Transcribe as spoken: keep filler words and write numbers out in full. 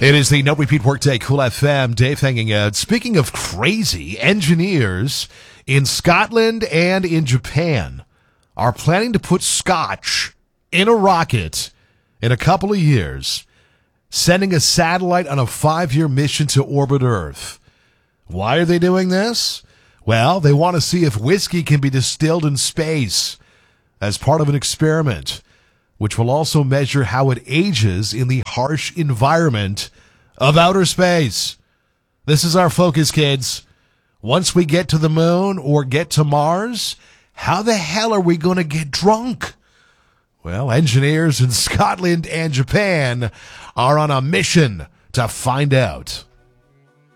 It is the No Repeat Workday, Cool F M. Dave hanging out. Speaking of crazy, engineers in Scotland and in Japan are planning to put scotch in a rocket in a couple of years, sending a satellite on a five-year mission to orbit Earth. Why are they doing this? Well, they want to see if whiskey can be distilled in space as part of an experiment, which will also measure how it ages in the harsh environment of outer space. This is our focus, kids. Once we get to the moon or get to Mars, how the hell are we going to get drunk? Well, engineers in Scotland and Japan are on a mission to find out.